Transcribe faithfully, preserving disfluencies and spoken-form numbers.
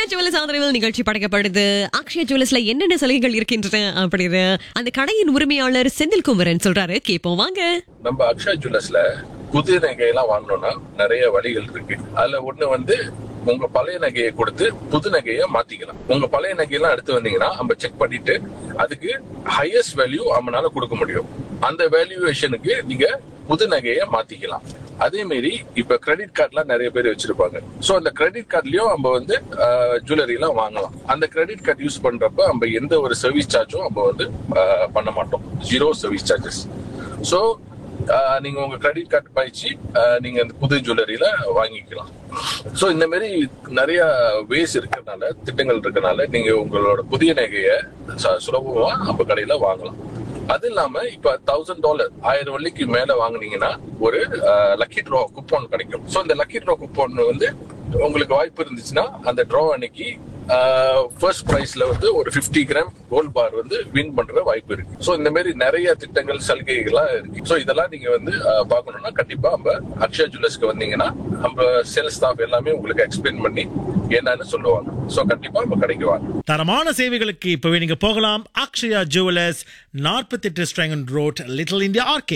Akshaya jewellers ஆதரவில் நிகழ்ச்சி படைக்கப்படுது. அக்ஷயா ஜுவல்லர்ஸ்ல என்னென்ன சலுகைகள் இருக்கின்றன அப்படின்னு அந்த கடையின் உரிமையாளர் செந்தில் குமரன் சொல்றாரு. கேட்போம் வாங்க. நம்ம அக்ஷயா ஜுவல்லர்ஸ்ல புதிய நகையெல்லாம் வாங்கணும்னா நிறைய வழிகள் இருக்கு. அதுல ஒண்ணு வந்து உங்க பழைய நகையை கொடுத்து புது நகையை மாத்திக்கலாம். உங்க பழைய நகையெல்லாம் எடுத்து வந்தீங்கன்னா நம்ம செக் பண்ணிட்டு அதுக்கு ஹையஸ்ட் வேல்யூ நம்மளால கொடுக்க முடியும். அந்த வேல்யூவேஷனுக்கு நீங்க புது நகையை மாத்திக்கலாம். அதே மாதிரி இப்ப கிரெடிட் கார்டுலாம் நிறைய பேர் வச்சிருப்பாங்க. சோ அந்த கிரெடிட் கார்டுலயும் நம்ம வந்து ஜுவல்லரி எல்லாம் வாங்கலாம். அந்த கிரெடிட் கார்டு யூஸ் பண்றப்ப நம்ம எந்த ஒரு சர்வீஸ் சார்ஜும் நம்ம வந்து பண்ண மாட்டோம். Zero service charges. சோ நீங்க உங்க கிரெடிட் கார்டு பயிற்சி நீங்க அந்த புது ஜுவல்லரியில வாங்கிக்கலாம். சோ இந்த மாதிரி நிறைய வேஸ் இருக்கிறதுனால, திட்டங்கள் இருக்கனால நீங்க உங்களோட புதிய நகையை சுலபமா நம்ம கடையில வாங்கலாம். அது இல்லாம இப்ப தௌசண்ட் டாலர் ஆயிரம் வெள்ளிக்கு மேல வாங்குனீங்கன்னா ஒரு லக்கி ட்ரா குப்போன் கிடைக்கும். சோ இந்த லக்கி ட்ரா குப்போன் வந்து உங்களுக்கு வாய்ப்பு இருந்துச்சுன்னா அந்த ட்ரா அன்னைக்கு ஃபர்ஸ்ட் பிரைஸ்ல வந்து ஒரு பிப்டி கிராம் கோல்ட் பார் வந்து வின் பண்ற வாய்ப்பு இருக்கு. சோ இந்த மாதிரி நிறைய திட்டங்கள் சலுகைகள்லாம் இருக்கு. சோ இதெல்லாம் நீங்க வந்து பாக்கணும்னா கண்டிப்பா நம்ம அக்ஷயா ஜுவல்லர்ஸ்க்கு வந்தீங்கன்னா நம்ம சேல்ஸ் ஸ்டாஃப் எல்லாமே உங்களுக்கு எக்ஸ்பிளைன் பண்ணி என்னன்னு சொல்லுவாங்க. சோ கண்டிப்பா நம்ம கடைக்கு வாங்க. தரமான சேவைகளுக்கு இப்பவே நீங்க போகலாம். அக்ஷயா ஜுவல்லர்ஸ், நாற்பத்தி எட்டு ஸ்ட்ராங்கன் ரோட், லிட்டில் இந்தியா ஆர்கே.